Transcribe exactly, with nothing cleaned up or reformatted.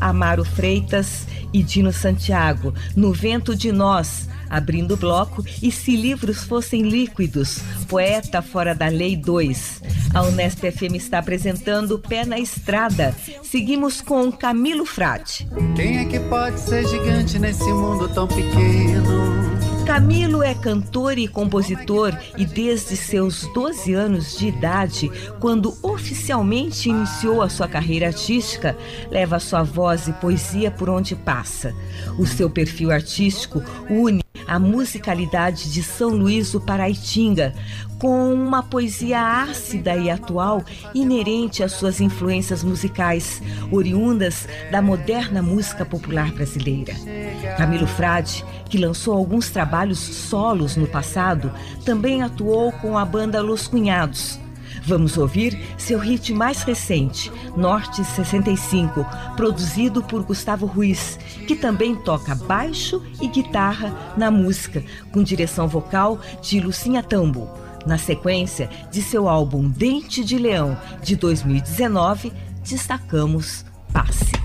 Amaro Freitas e Dino Santiago, No Vento de Nós, abrindo o bloco, E Se Livros Fossem Líquidos, Poeta Fora da Lei dois. A Unesp F M está apresentando Pé na Estrada. Seguimos com Camilo Frade. Quem é que pode ser gigante nesse mundo tão pequeno? Camilo é cantor e compositor e desde seus doze anos de idade, quando oficialmente iniciou a sua carreira artística, leva sua voz e poesia por onde passa. O seu perfil artístico une a musicalidade de São Luís do Paraitinga, com uma poesia ácida e atual inerente às suas influências musicais, oriundas da moderna música popular brasileira. Camilo Frade, que lançou alguns trabalhos solos no passado, também atuou com a banda Los Cunhados. Vamos ouvir seu hit mais recente, Norte sessenta e cinco, produzido por Gustavo Ruiz, que também toca baixo e guitarra na música, com direção vocal de Lucinha Tambo. Na sequência de seu álbum Dente de Leão, de dois mil e dezenove, destacamos Passe.